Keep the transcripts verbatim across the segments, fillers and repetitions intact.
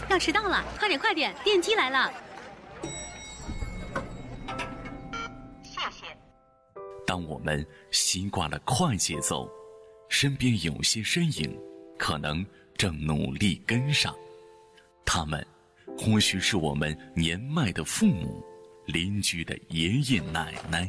要迟到了，快点快点，电梯来了。 谢谢。 当我们习惯了快节奏，身边有些身影可能正努力跟上，他们或许是我们年迈的父母、邻居的爷爷奶奶。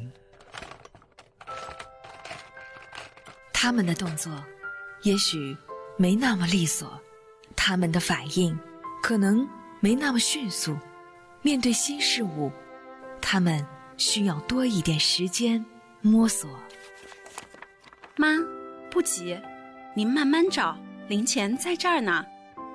他们的动作也许没那么利索，他们的反应可能没那么迅速，面对新事物，他们需要多一点时间摸索。 妈，不急，您慢慢找，零钱在这儿呢。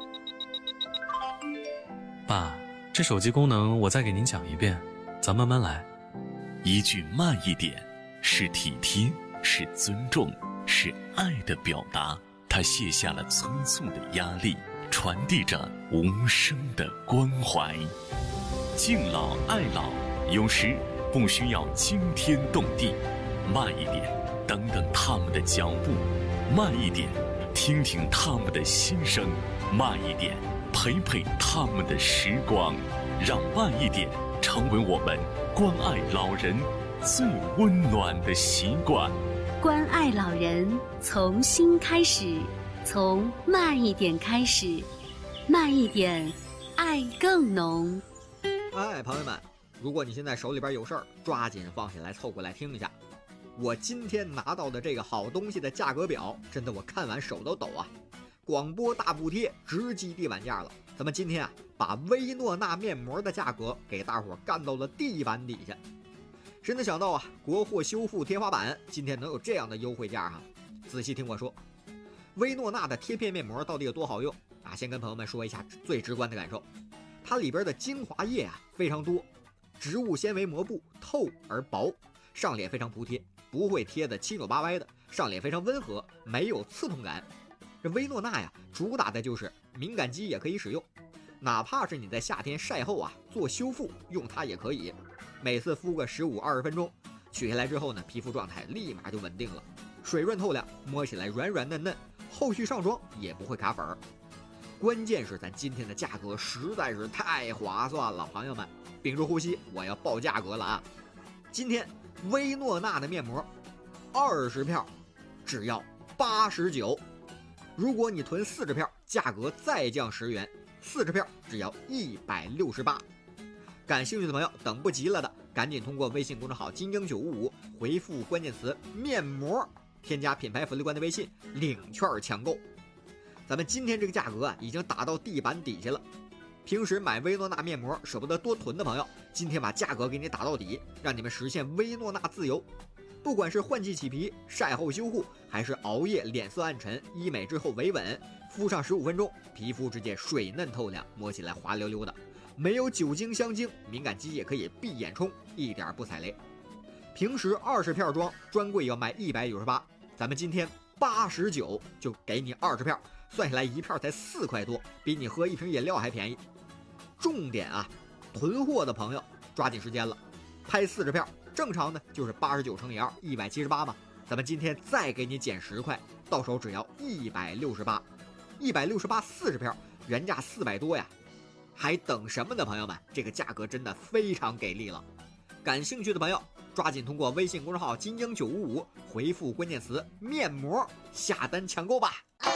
爸，这手机功能我再给您讲一遍，咱慢慢来。 一句慢一点，是体贴，是尊重，是爱的表达。他卸下了催促的压力，传递着无声的关怀。敬老爱老，有时不需要惊天动地，慢一点，等等他们的脚步；慢一点，听听他们的心声；慢一点，陪陪他们的时光。让慢一点成为我们关爱老人最温暖的习惯。 关爱老人，从心开始，从慢一点开始，慢一点，爱更浓。 哎，朋友们，如果你现在手里边有事儿，抓紧放下来凑过来听一下。我今天拿到的这个好东西的价格表，真的我看完手都抖啊！广播大补贴，直击地板价了。咱们今天啊，把薇诺娜面膜的价格给大伙干到了地板底下。谁能想到啊，国货修复天花板今天能有这样的优惠价哈、啊？仔细听我说，薇诺娜的贴片面膜到底有多好用啊？先跟朋友们说一下最直观的感受，它里边的精华液啊非常多，植物纤维膜布透而薄，上脸非常服帖，不会贴得七扭八歪的，上脸非常温和，没有刺痛感。这薇诺娜呀，主打的就是敏感肌也可以使用，哪怕是你在夏天晒后啊做修复，用它也可以。每次敷个十五二十分钟，取下来之后呢，皮肤状态立马就稳定了，水润透亮，摸起来软软嫩嫩，后续上妆也不会卡粉儿。关键是咱今天的价格实在是太划算了，朋友们，屏住呼吸，我要报价格了啊！今天薇诺娜的面膜，二十片只要八十九，如果你囤四十片，价格再降十元，四十片只要一百六十八。感兴趣的朋友，等不及了的，赶紧通过微信公众号金鹰九五五回复关键词面膜，添加品牌福利官的微信，领券抢购。咱们今天这个价格啊，已经打到地板底下了。平时买薇诺娜面膜舍不得多囤的朋友，今天把价格给你打到底，让你们实现薇诺娜自由。不管是换季起皮、晒后修护，还是熬夜脸色暗沉、医美之后维稳，敷上十五分钟，皮肤直接水嫩透亮，摸起来滑溜溜的，没有酒精香精，敏感肌也可以闭眼冲，一点不踩雷。平时二十片装专柜要卖一百九十八，咱们今天八十九就给你二十片，算下来一片才四块多，比你喝一瓶饮料还便宜。重点啊，囤货的朋友抓紧时间了，拍四十片，正常的就是八十九乘以二，一百七十八嘛。咱们今天再给你减十块，到手只要一百六十八，一百六十八四十片，原价四百多呀，还等什么呢？朋友们，这个价格真的非常给力了。感兴趣的朋友，抓紧通过微信公众号金鹰九五五回复关键词面膜下单抢购吧。